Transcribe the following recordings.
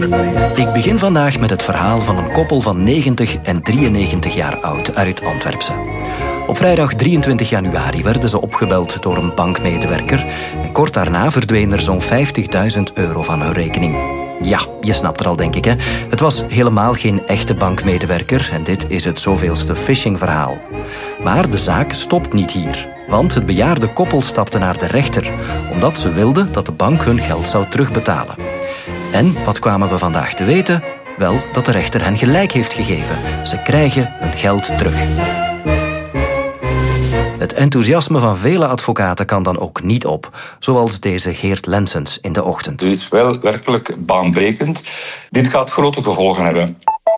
Ik begin vandaag met het verhaal van een koppel van 90 en 93 jaar oud uit Antwerpse. Op vrijdag 23 januari werden ze opgebeld door een bankmedewerker. En kort daarna verdween er zo'n €50.000 van hun rekening. Ja, je snapt er al, denk ik, hè? Het was helemaal geen echte bankmedewerker en dit is het zoveelste phishingverhaal. Maar de zaak stopt niet hier. Want het bejaarde koppel stapte naar de rechter, omdat ze wilden dat de bank hun geld zou terugbetalen. En wat kwamen we vandaag te weten? Wel, dat de rechter hen gelijk heeft gegeven. Ze krijgen hun geld terug. Het enthousiasme van vele advocaten kan dan ook niet op, zoals deze Geert Lensens in de ochtend. Dit is wel werkelijk baanbrekend. Dit gaat grote gevolgen hebben.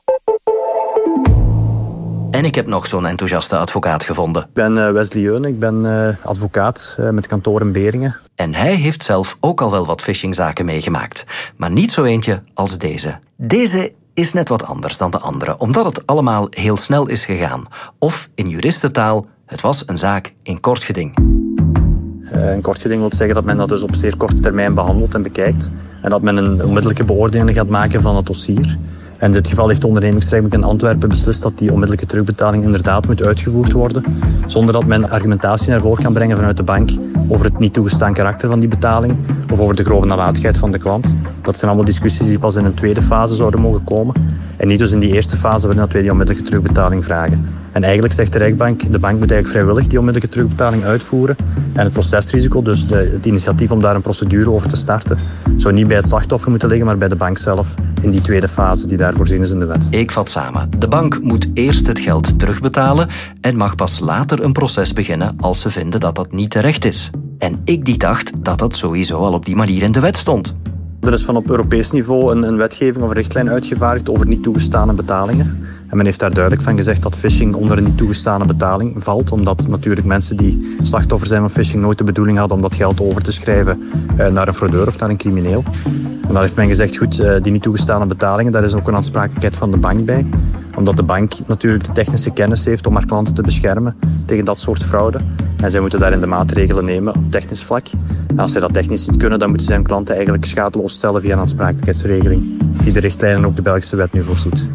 En ik heb nog zo'n enthousiaste advocaat gevonden. Ik ben Wesley Jeune, ik ben advocaat met kantoor in Beringen. En hij heeft zelf ook al wel wat phishingzaken meegemaakt. Maar niet zo eentje als deze. Deze is net wat anders dan de andere, omdat het allemaal heel snel is gegaan. Of in juristentaal, het was een zaak in kort geding. Een kort geding wil zeggen dat men dat dus op zeer korte termijn behandelt en bekijkt. En dat men een onmiddellijke beoordeling gaat maken van het dossier. En in dit geval heeft de ondernemingsrechtbank in Antwerpen beslist dat die onmiddellijke terugbetaling inderdaad moet uitgevoerd worden, zonder dat men argumentatie naar voren kan brengen vanuit de bank over het niet toegestaan karakter van die betaling of over de grove nalatigheid van de klant. Dat zijn allemaal discussies die pas in een tweede fase zouden mogen komen. En niet dus in die eerste fase waarin wij die onmiddellijke terugbetaling vragen. En eigenlijk zegt de rechtbank, de bank moet eigenlijk vrijwillig die onmiddellijke terugbetaling uitvoeren. En het procesrisico, dus het initiatief om daar een procedure over te starten, zou niet bij het slachtoffer moeten liggen, maar bij de bank zelf in die tweede fase die daar voorzien is in de wet. Ik vat samen. De bank moet eerst het geld terugbetalen en mag pas later een proces beginnen als ze vinden dat dat niet terecht is. En ik die dacht dat dat sowieso al op die manier in de wet stond. Er is van op Europees niveau een wetgeving of een richtlijn uitgevaardigd over niet toegestane betalingen. En men heeft daar duidelijk van gezegd dat phishing onder een niet toegestane betaling valt. Omdat natuurlijk mensen die slachtoffer zijn van phishing nooit de bedoeling hadden om dat geld over te schrijven naar een fraudeur of naar een crimineel. En dan heeft men gezegd, goed, die niet toegestane betalingen, daar is ook een aansprakelijkheid van de bank bij. Omdat de bank natuurlijk de technische kennis heeft om haar klanten te beschermen tegen dat soort fraude. En zij moeten daarin de maatregelen nemen op technisch vlak. En als zij dat technisch niet kunnen, dan moeten zij hun klanten eigenlijk schadeloos stellen via een aansprakelijkheidsregeling, die de richtlijnen en ook de Belgische wet nu voorziet.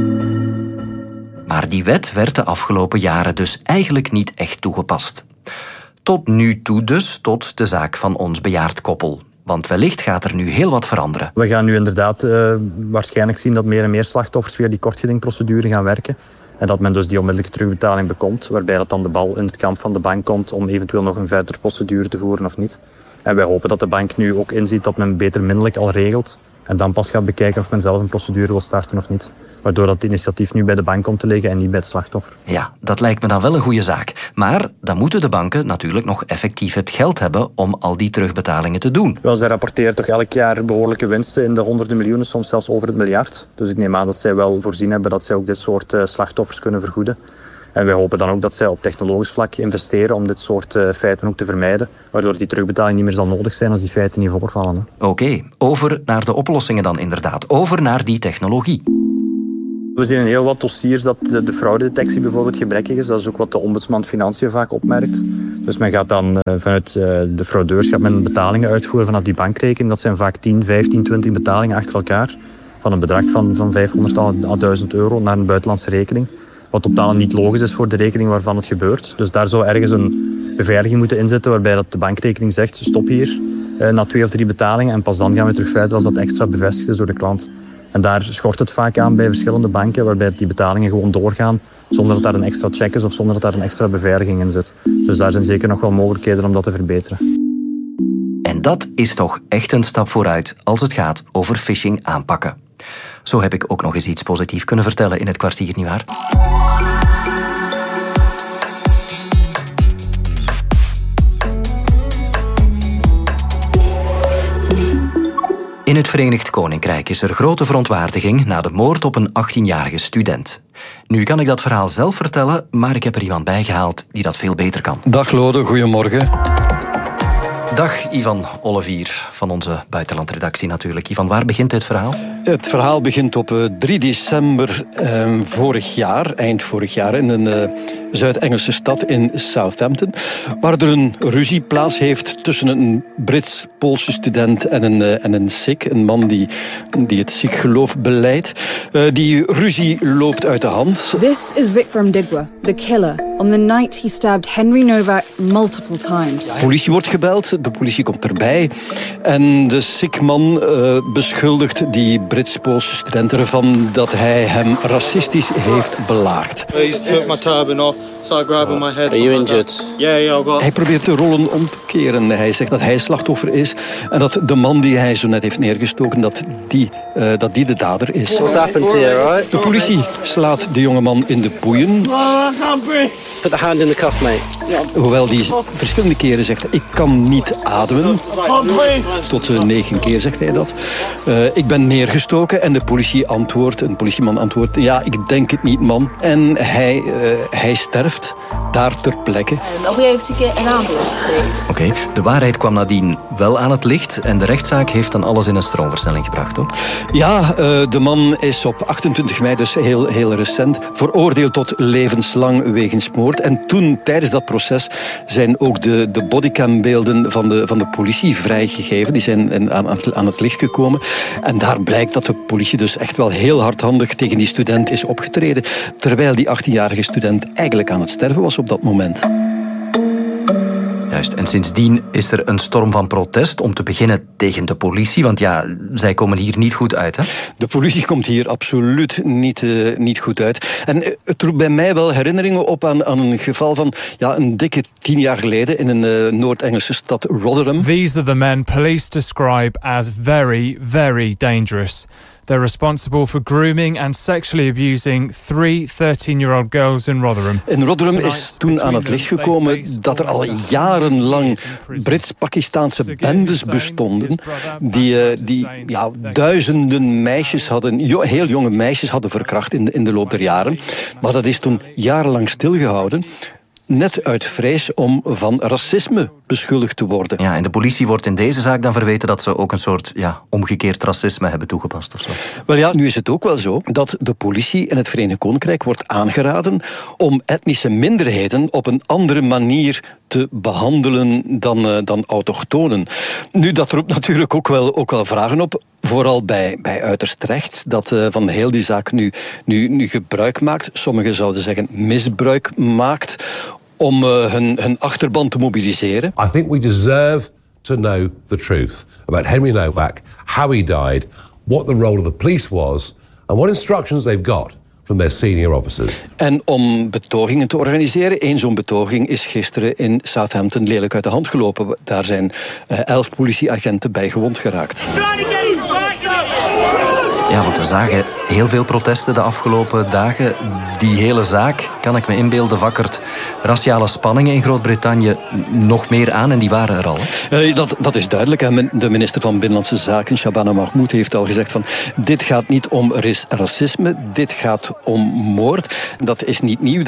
Maar die wet werd de afgelopen jaren dus eigenlijk niet echt toegepast. Tot nu toe dus, tot de zaak van ons bejaard koppel. Want wellicht gaat er nu heel wat veranderen. We gaan nu inderdaad waarschijnlijk zien dat meer en meer slachtoffers via die kortgedingprocedure gaan werken. En dat men dus die onmiddellijke terugbetaling bekomt, waarbij dat dan de bal in het kamp van de bank komt om eventueel nog een verdere procedure te voeren of niet. En wij hopen dat de bank nu ook inziet dat men beter middelijk al regelt en dan pas gaat bekijken of men zelf een procedure wil starten of niet. Waardoor dat initiatief nu bij de bank komt te liggen en niet bij het slachtoffer. Ja, dat lijkt me dan wel een goede zaak. Maar dan moeten de banken natuurlijk nog effectief het geld hebben om al die terugbetalingen te doen. Wel, zij rapporteren toch elk jaar behoorlijke winsten in de honderden miljoenen, soms zelfs over het miljard. Dus ik neem aan dat zij wel voorzien hebben dat zij ook dit soort slachtoffers kunnen vergoeden. En wij hopen dan ook dat zij op technologisch vlak investeren om dit soort feiten ook te vermijden, waardoor die terugbetaling niet meer zal nodig zijn als die feiten niet voorvallen. Oké, over naar de oplossingen dan inderdaad. Over naar die technologie. We zien in heel wat dossiers dat de fraudedetectie bijvoorbeeld gebrekkig is. Dat is ook wat de ombudsman Financiën vaak opmerkt. Dus men gaat dan vanuit de fraudeurs gaat men betalingen uitvoeren vanaf die bankrekening. Dat zijn vaak 10, 15, 20 betalingen achter elkaar. Van een bedrag van 500 à 1000 euro naar een buitenlandse rekening. Wat totaal niet logisch is voor de rekening waarvan het gebeurt. Dus daar zou ergens een beveiliging moeten inzetten waarbij dat de bankrekening zegt, stop hier na 2 of 3 betalingen en pas dan gaan we terug verder als dat extra bevestigd is door de klant. En daar schort het vaak aan bij verschillende banken, waarbij die betalingen gewoon doorgaan zonder dat daar een extra check is of zonder dat daar een extra beveiliging in zit. Dus daar zijn zeker nog wel mogelijkheden om dat te verbeteren. En dat is toch echt een stap vooruit als het gaat over phishing aanpakken. Zo heb ik ook nog eens iets positiefs kunnen vertellen in het kwartier, nietwaar? In het Verenigd Koninkrijk is er grote verontwaardiging na de moord op een 18-jarige student. Nu kan ik dat verhaal zelf vertellen, maar ik heb er iemand bij gehaald die dat veel beter kan. Dag Lode, goedemorgen. Dag Ivan Olivier van onze buitenlandredactie natuurlijk. Ivan, waar begint dit verhaal? Het verhaal begint op 3 december vorig jaar, eind vorig jaar, in een Zuid-Engelse stad in Southampton, waar er een ruzie plaats heeft tussen een Brits-Poolse student en een Sikh, een man die het Sikh-geloof beleidt. Die ruzie loopt uit de hand. This is Vikram Digwa, the killer, on the night he stabbed Henry Novak multiple times. De politie wordt gebeld, de politie komt erbij en de Sikh-man beschuldigt die Brits-Poolse student ervan dat hij hem racistisch heeft belaagd. He took my turban off, started grabbing my head. Are you injured? Yeah, I got... Hij probeert de rollen om te keren. Hij zegt dat hij slachtoffer is en dat de man die hij zo net heeft neergestoken, dat die de dader is. What's happened here, right? De politie slaat de jongeman in de boeien. Put the hand in the cuff, mate. Hoewel die verschillende keren zegt, ik kan niet ademen. Tot 9 keer zegt hij dat. Ik ben neergestoken en de politieman antwoordt, ja, ik denk het niet, man. En hij sterft daar ter plekke. Are we able to get an ambulance, please? Oké, de waarheid kwam nadien wel aan het licht en de rechtszaak heeft dan alles in een stroomversnelling gebracht, hoor. Ja, de man is op 28 mei, dus heel recent, veroordeeld tot levenslang wegens moord. En toen, tijdens dat proces, zijn ook de bodycambeelden van de politie vrijgegeven. Die zijn aan het licht gekomen. En daar blijkt dat de politie dus echt wel heel hardhandig tegen die student is opgetreden, terwijl die 18-jarige student eigenlijk aan het sterven was op dat moment. Juist, en sindsdien is er een storm van protest, om te beginnen tegen de politie, want ja, zij komen hier niet goed uit, hè? De politie komt hier absoluut niet goed uit. En het roept bij mij wel herinneringen op aan een geval van een dikke 10 jaar geleden in een Noord-Engelse stad, Rotherham. These are the men police describe as very, very dangerous. They're responsible for grooming and sexually abusing 3 13-year-old girls in Rotherham. In Rotherham is toen aan het licht gekomen dat er al jarenlang Brits-Pakistaanse bendes bestonden die duizenden meisjes hadden, heel jonge meisjes hadden verkracht in de loop der jaren. Maar dat is toen jarenlang stilgehouden. Net uit vrees om van racisme beschuldigd te worden. Ja, en de politie wordt in deze zaak dan verweten dat ze ook een soort omgekeerd racisme hebben toegepast of zo. Wel ja, nu is het ook wel zo dat de politie in het Verenigd Koninkrijk wordt aangeraden om etnische minderheden op een andere manier te behandelen dan autochtonen. Nu, dat roept natuurlijk ook wel vragen op. Vooral bij uiterst rechts, dat van heel die zaak nu gebruik maakt. Sommigen zouden zeggen misbruik maakt om hun achterban te mobiliseren. I think we deserve to know the truth about Henry Novak, how he died, what the role of the police was and what instructions they've got from their senior officers. En om betogingen te organiseren. Eén zo'n betoging is gisteren in Southampton lelijk uit de hand gelopen. Daar zijn 11 politieagenten bij gewond geraakt. Ja, want we zagen heel veel protesten de afgelopen dagen. Die hele zaak, kan ik me inbeelden, wakkert raciale spanningen in Groot-Brittannië nog meer aan en die waren er al. Dat is duidelijk. De minister van Binnenlandse Zaken, Shabana Mahmood, heeft al gezegd van dit gaat niet om racisme, dit gaat om moord. Dat is niet nieuw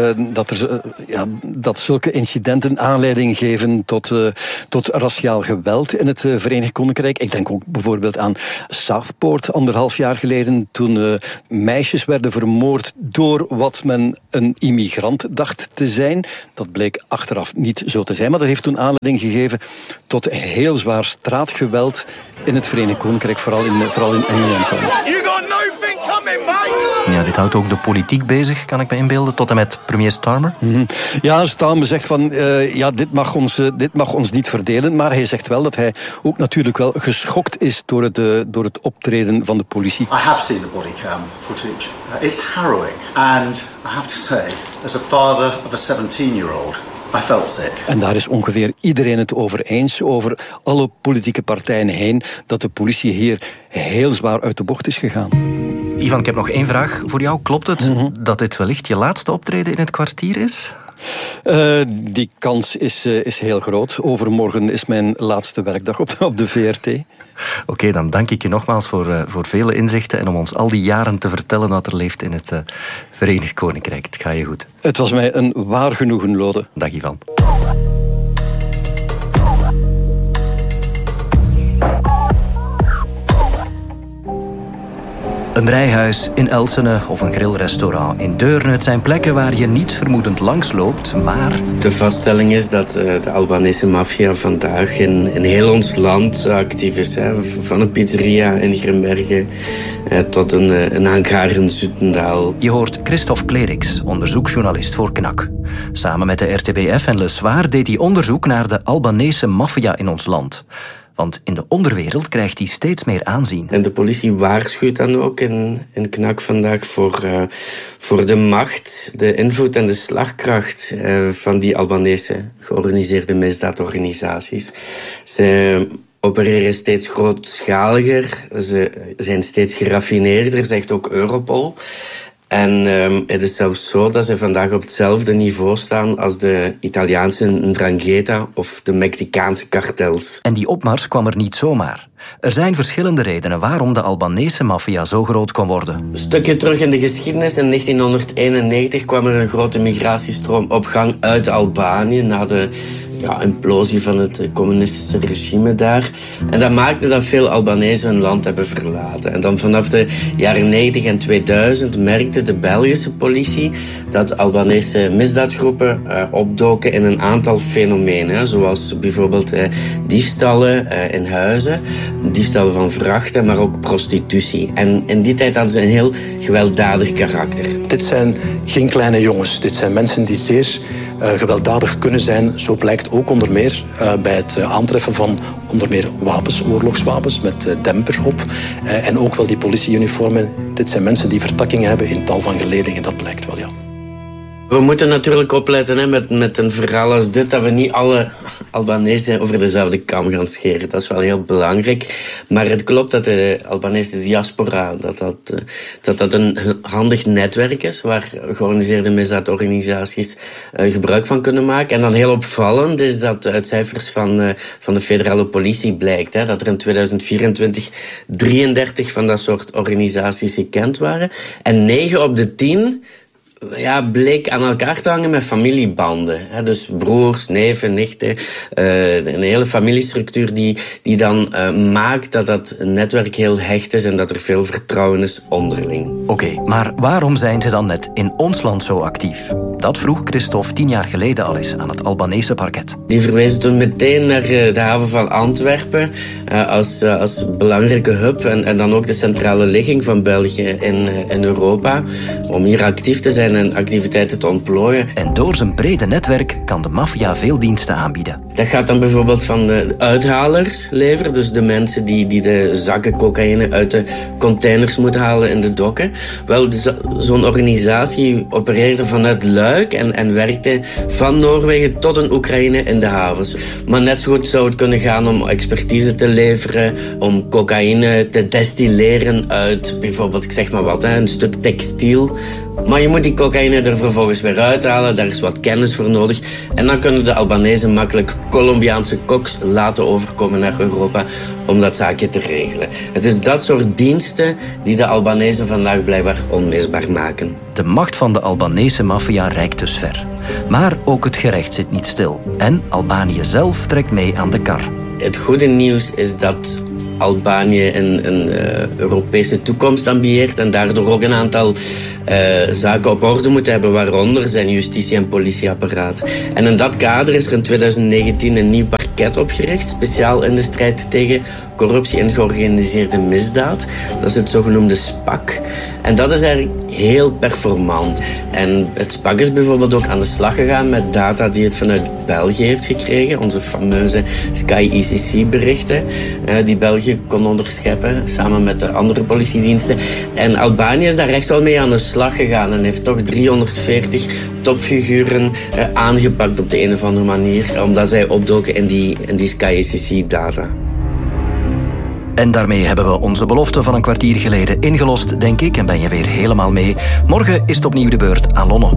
dat zulke incidenten aanleiding geven tot raciaal geweld in het Verenigd Koninkrijk. Ik denk ook bijvoorbeeld aan Southport, 1,5 jaar geleden, toen meisjes werden vermoord door wat men een immigrant dacht te zijn. Dat bleek achteraf niet zo te zijn, maar dat heeft toen aanleiding gegeven tot heel zwaar straatgeweld in het Verenigd Koninkrijk, vooral in Engeland dan. Ja, dit houdt ook de politiek bezig, kan ik me inbeelden, tot en met premier Starmer. Mm-hmm. Ja, Starmer zegt van, dit mag ons niet verdelen, maar hij zegt wel dat hij ook natuurlijk wel geschokt is door het optreden van de politie. I have seen the bodycam footage. It's harrowing, and I have to say, as a father of a 17-year-old, I felt sick. En daar is ongeveer iedereen het over eens, over alle politieke partijen heen, dat de politie hier heel zwaar uit de bocht is gegaan. Ivan, ik heb nog 1 vraag voor jou. Klopt het dat dit wellicht je laatste optreden in het kwartier is? Die kans is heel groot. Overmorgen is mijn laatste werkdag op de VRT. Oké, dan dank ik je nogmaals voor vele inzichten en om ons al die jaren te vertellen wat er leeft in het Verenigd Koninkrijk. Het gaat je goed. Het was mij een waar genoegen, Lode. Dag Ivan. Een rijhuis in Elsene of een grillrestaurant in Deurne. Het zijn plekken waar je niet vermoedend langsloopt, maar... De vaststelling is dat de Albanese maffia vandaag in heel ons land actief is. Hè. Van een pizzeria in Grimbergen tot een hangar in Zutendaal. Je hoort Christophe Cleriks, onderzoeksjournalist voor KNAK. Samen met de RTBF en Le Soir deed hij onderzoek naar de Albanese maffia in ons land. Want in de onderwereld krijgt hij steeds meer aanzien. En de politie waarschuwt dan ook in KNAK vandaag voor de macht, de invloed en de slagkracht van die Albanese georganiseerde misdaadorganisaties. Ze opereren steeds grootschaliger, ze zijn steeds geraffineerder, zegt ook Europol. En het is zelfs zo dat ze vandaag op hetzelfde niveau staan als de Italiaanse 'Ndrangheta of de Mexicaanse kartels. En die opmars kwam er niet zomaar. Er zijn verschillende redenen waarom de Albanese maffia zo groot kon worden. Een stukje terug in de geschiedenis. In 1991 kwam er een grote migratiestroom op gang uit Albanië na de implosie van het communistische regime daar. En dat maakte dat veel Albanese hun land hebben verlaten. En dan vanaf de jaren 90 en 2000 merkte de Belgische politie dat Albanese misdaadgroepen opdoken in een aantal fenomenen. Zoals bijvoorbeeld diefstallen in huizen, diefstallen van vrachten, maar ook prostitutie. En in die tijd hadden ze een heel gewelddadig karakter. Dit zijn geen kleine jongens. Dit zijn mensen die zeer gewelddadig kunnen zijn. Zo blijkt ook onder meer bij het aantreffen van onder meer wapens, oorlogswapens met demper op. En ook wel die politieuniformen. Dit zijn mensen die vertakkingen hebben in tal van geledingen. Dat blijkt wel, ja. We moeten natuurlijk opletten met een verhaal als dit, dat we niet alle Albanese over dezelfde kam gaan scheren. Dat is wel heel belangrijk. Maar het klopt dat de Albanese diaspora dat een handig netwerk is, waar georganiseerde misdaadorganisaties gebruik van kunnen maken. En dan heel opvallend is dat uit cijfers van de federale politie blijkt dat er in 2024 33 van dat soort organisaties gekend waren. En 9 op de 10... bleek aan elkaar te hangen met familiebanden. Dus broers, neven, nichten. Een hele familiestructuur die dan maakt dat dat netwerk heel hecht is en dat er veel vertrouwen is onderling. Oké, maar waarom zijn ze dan net in ons land zo actief? Dat vroeg Christophe 10 jaar geleden al eens aan het Albanese parket. Die verwezen toen meteen naar de haven van Antwerpen als belangrijke hub en dan ook de centrale ligging van België in Europa om hier actief te zijn en activiteiten te ontplooien. En door zijn brede netwerk kan de maffia veel diensten aanbieden. Dat gaat dan bijvoorbeeld van de uithalers leveren, dus de mensen die de zakken cocaïne uit de containers moeten halen in de dokken. Wel, zo'n organisatie opereerde vanuit Luik en werkte van Noorwegen tot in Oekraïne in de havens. Maar net zo goed zou het kunnen gaan om expertise te leveren, om cocaïne te destilleren uit bijvoorbeeld, ik zeg maar wat, een stuk textiel. Maar je moet die cocaïne er vervolgens weer uithalen, daar is wat kennis voor nodig. En dan kunnen de Albanezen makkelijk Colombiaanse koks laten overkomen naar Europa om dat zaakje te regelen. Het is dat soort diensten die de Albanezen vandaag blijkbaar onmisbaar maken. De macht van de Albanese maffia reikt dus ver. Maar ook het gerecht zit niet stil. En Albanië zelf trekt mee aan de kar. Het goede nieuws is dat Albanië een Europese toekomst ambieert en daardoor ook een aantal zaken op orde moet hebben, waaronder zijn justitie- en politieapparaat. En in dat kader is er in 2019 een nieuw parket opgericht, speciaal in de strijd tegen corruptie en georganiseerde misdaad. Dat is het zogenoemde SPAC. En dat is eigenlijk heel performant. En het SPAC is bijvoorbeeld ook aan de slag gegaan met data die het vanuit België heeft gekregen. Onze fameuze Sky ICC-berichten die België kon onderscheppen, samen met de andere politiediensten. En Albanië is daar echt wel mee aan de slag gegaan en heeft toch 340 topfiguren aangepakt op de een of andere manier, omdat zij opdoken in die Sky ICC-data. En daarmee hebben we onze belofte van een kwartier geleden ingelost, denk ik, en ben je weer helemaal mee. Morgen is het opnieuw de beurt aan Lonne.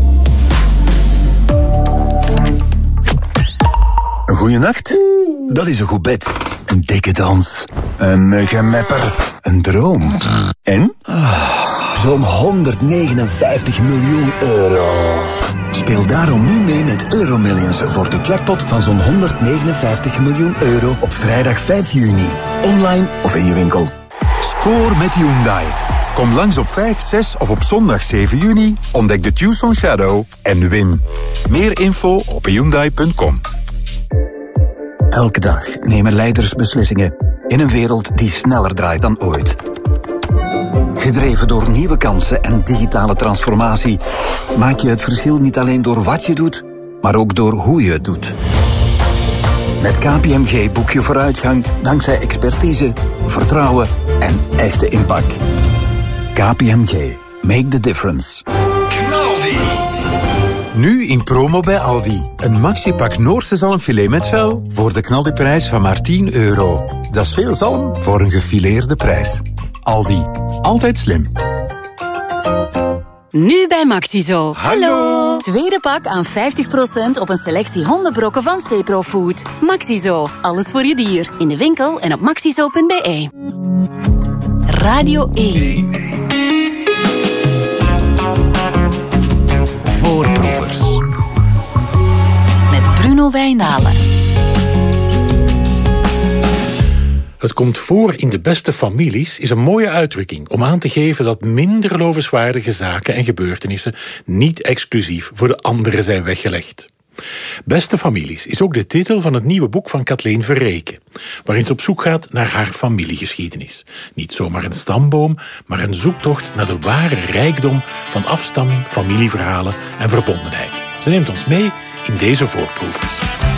Een goeie nacht? Dat is een goed bed. Een decadans. Een gemepper. Een droom. En? Zo'n 159 miljoen euro. Speel daarom nu mee met Euromillions voor de jackpot van zo'n 159 miljoen euro op vrijdag 5 juni. Online of in je winkel. Score met Hyundai. Kom langs op 5, 6 of op zondag 7 juni. Ontdek de Tucson Shadow en win. Meer info op Hyundai.com. Elke dag nemen leiders beslissingen in een wereld die sneller draait dan ooit. Gedreven door nieuwe kansen en digitale transformatie maak je het verschil niet alleen door wat je doet, maar ook door hoe je het doet. Met KPMG boek je vooruitgang dankzij expertise, vertrouwen en echte impact. KPMG. Make the difference. Nu in promo bij Aldi. Een maxi-pak Noorse zalmfilet met vel voor de knaldiprijs van maar €10. Dat is veel zalm voor een gefileerde prijs. Aldi. Altijd slim. Nu bij Maxizo. Hallo! Tweede pak aan 50% op een selectie hondenbrokken van Ceprofood. Maxizo. Alles voor je dier. In de winkel en op maxizo.be. Radio 1. Voorproevers. Met Bruno Wijndalen. Het komt voor in de beste families is een mooie uitdrukking om aan te geven dat minder lovenswaardige zaken en gebeurtenissen niet exclusief voor de anderen zijn weggelegd. Beste families is ook de titel van het nieuwe boek van Kathleen Verreken, waarin ze op zoek gaat naar haar familiegeschiedenis. Niet zomaar een stamboom, maar een zoektocht naar de ware rijkdom van afstamming, familieverhalen en verbondenheid. Ze neemt ons mee in deze voorproevers.